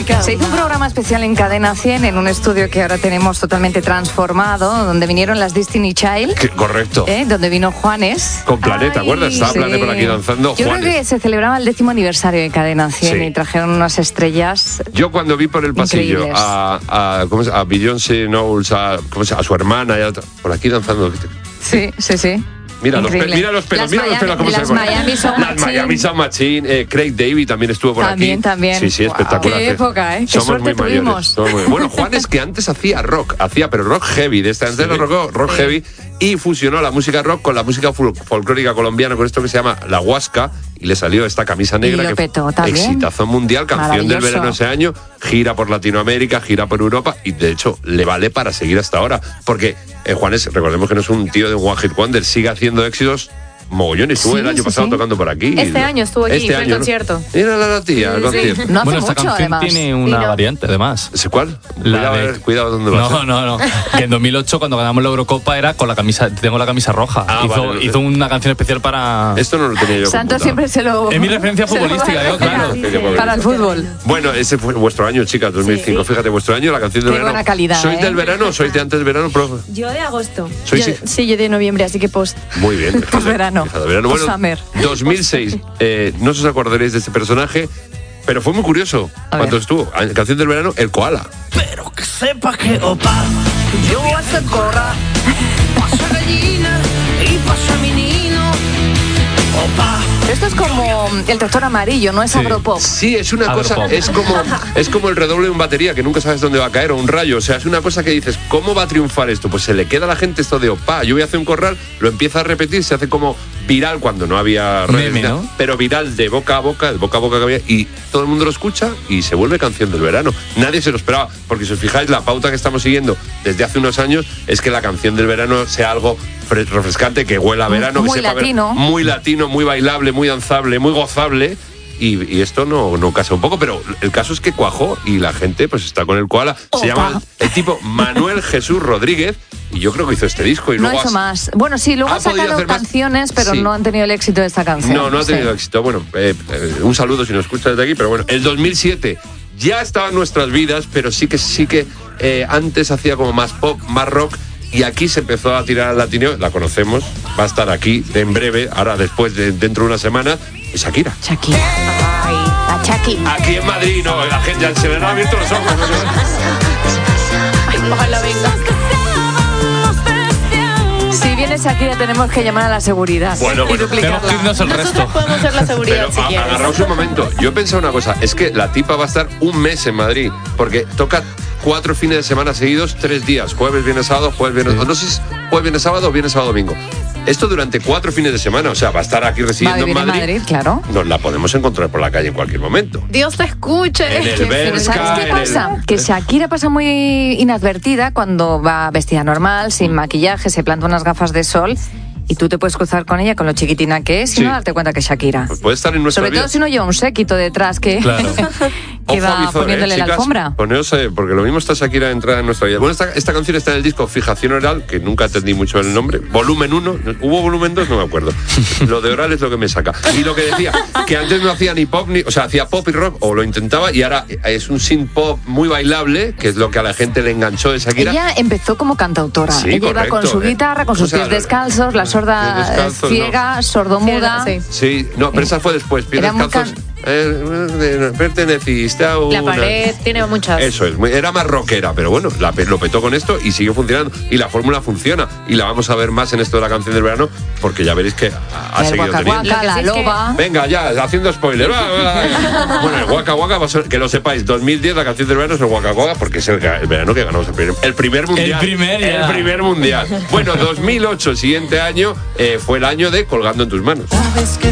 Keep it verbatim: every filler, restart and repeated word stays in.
Se hizo un programa especial en Cadena cien, en un estudio que ahora tenemos totalmente transformado, donde vinieron las Destiny Child. ¿Qué? Correcto. ¿Eh? Donde vino Juanes. Con Planeta, ¿te acuerdas? Estaba Sí. Planeta por aquí danzando. Yo Juanes. creo que se celebraba el décimo aniversario de Cadena cien Sí. y trajeron unas estrellas. Yo cuando vi por el pasillo Increíbles. a, a, ¿cómo se, a Beyoncé Knowles, a, ¿cómo se, a su hermana, y a otra, por aquí danzando. Sí, sí, sí. Mira los, pe- Increíble. mira los pelos, Las mira los Miami- pelos cómo las se ponen. Miami Sound Las Machine. Miami Sound Machine, eh, Craig David también estuvo por También, aquí. también. Sí, sí, Wow. espectacular. Qué época, ¿eh? Qué Somos suerte muy mayores. tuvimos. somos muy- Bueno, Juan es que antes hacía rock, hacía, pero rock heavy, de este antes Sí. era rock, rock heavy, y fusionó la música rock con la música fol- folclórica colombiana, con esto que se llama la huasca, y le salió esta camisa negra. lo que petó fue también. exitazo mundial, canción del Maravilloso. verano ese año, gira por Latinoamérica, gira por Europa, y de hecho le vale para seguir hasta ahora, porque eh, Juanes, recordemos que no es un tío de un One Hit Wonder, sigue haciendo éxitos mogollón, estuvo Sí, el año sí, pasado sí. tocando por aquí. Este año estuvo aquí, fue el ¿no? concierto. Mira la tía, el Sí. concierto. No hace Bueno, esta mucho, canción además. tiene una Y no. variante, además. ¿Ese cuál? La cuidado, de- eh, cuidado dónde vas. No, no, no. Que en dos mil ocho, cuando ganamos la Eurocopa, era con la camisa, tengo la camisa roja. Ah, hizo, vale. hizo una canción especial para. Esto no lo tenía yo. Santo computado. siempre se lo... Es mi referencia se lo futbolística, guarda yo, claro. Sí, qué para el fútbol. Bueno, ese fue vuestro año, chicas, dos mil cinco. Sí. Fíjate, vuestro año, la canción del Qué verano. buena calidad, ¿Sois ¿eh? del verano o sois de antes del verano, profe? Yo de agosto. Soy Yo- sí. sí, yo de noviembre, así que post. Muy bien. fíjate, Posverano. fíjate, verano. Bueno, Post-summer. dos mil seis, eh, no os acordaréis de este personaje, pero fue muy curioso A cuando ver. estuvo. a- Canción del verano, el koala. Pero que sepa que opa, yo voy a hacer corra, pasa gallina y pasa menino, opa. Esto es como el Doctor Amarillo, no es Sí. agropop. Sí, es una cosa, Agropop. es como, es como el redoble de un batería que nunca sabes dónde va a caer, o un rayo. O sea, es una cosa que dices, ¿cómo va a triunfar esto? Pues se le queda a la gente esto de opa, yo voy a hacer un corral, lo empieza a repetir, se hace como viral cuando no había redes, Meme, ni nada, ¿no? pero viral de boca a boca, de boca a boca que había, y todo el mundo lo escucha y se vuelve canción del verano. Nadie se lo esperaba, porque si os fijáis, la pauta que estamos siguiendo desde hace unos años es que la canción del verano sea algo fre- refrescante, que huela a verano, Muy que sepa ver- latino. muy latino, muy bailable, muy danzable, muy gozable. Y, y esto no, no casa un poco, pero el caso es que cuajó y la gente pues está con el koala. Se Opa. llama el, el tipo Manuel Jesús Rodríguez, y yo creo que hizo este disco. Y No luego hizo has- más. Bueno, sí, luego ¿Ha ha podido sacado hacer más? canciones, pero Sí. no han tenido el éxito de esta canción. No, no ha tenido Sí. éxito. Bueno, eh, eh, un saludo si nos escuchas desde aquí, pero bueno, el dos mil siete ya estaba en nuestras vidas, pero sí que sí que eh, antes hacía como más pop, más rock. Y aquí se empezó a tirar al latino, la conocemos, va a estar aquí de en breve, ahora después de dentro de una semana, es Shakira. Shakira. Ay, la Shaki. Aquí en Madrid, no, la gente ya se le han abierto los ojos. Ojalá venga. Si viene Shakira, tenemos que llamar a la seguridad Bueno, y bueno, duplicarla. Tenemos que irnos el Nosotros resto. podemos ser la seguridad Pero si a- quieres. agarraos un momento. Yo he pensado una cosa, es que la tipa va a estar un mes en Madrid, porque toca cuatro fines de semana seguidos, tres días, jueves, viernes, sábado, jueves, viernes, o no sé si es jueves, viernes, sábado o viernes, sábado, domingo. Esto durante cuatro fines de semana, o sea, va a estar aquí Va a residiendo vivir en en Madrid. Madrid, claro. Nos la podemos encontrar por la calle en cualquier momento. Dios te escuche. En el Pero Bershka, ¿sabes qué en el- pasa? Que Shakira pasa muy inadvertida cuando va vestida normal, sin maquillaje, se planta unas gafas de sol y tú te puedes cruzar con ella con lo chiquitina que es y Sí. no darte cuenta que es Shakira. Pues puede estar en nuestra Sobre vida. todo si no lleva un séquito detrás que, Claro. que Ojo a va visor, poniéndole ¿eh, la chicas? alfombra. Poneos, eh, porque lo mismo está Shakira entrada en nuestra vida. Bueno, esta, esta canción está en el disco Fijación Oral, que nunca entendí mucho el nombre. Volumen uno. ¿Hubo volumen dos? No me acuerdo. Lo de oral es lo que me saca. Y lo que decía, que antes no hacía ni pop, ni, o sea, hacía pop y rock, o lo intentaba, y ahora es un synth pop muy bailable, que es lo que a la gente le enganchó de Shakira. Ella empezó como cantautora. Sí, Ella iba correcto, con su eh. guitarra, con O sus sea, pies descalzos, la pies sorda descalzos, ciega, sordomuda. Sí. Sí, no, pero esa fue después. Pies Era muy descalzos. can- eh, perteneciste a una... La pared tiene muchas. Eso es, muy- era más rockera, pero bueno, la, pe- lo petó con esto y sigue funcionando. Y la fórmula funciona. Y la vamos a ver más en esto de la canción del verano, porque ya veréis que ha, ha El seguido Waka teniendo. Waka, Lo que la sí es que- loba. Venga, ya, haciendo spoiler. Va, va, va. Bueno, el Waka Waka, va a ser- que lo sepáis, dos mil diez la canción del verano es el Waka Waka, porque es el, el verano que ganamos el primer, el primer mundial. El primer, ya. El primer mundial. Bueno, dos mil ocho, el siguiente año, eh, fue el año de Colgando en tus manos.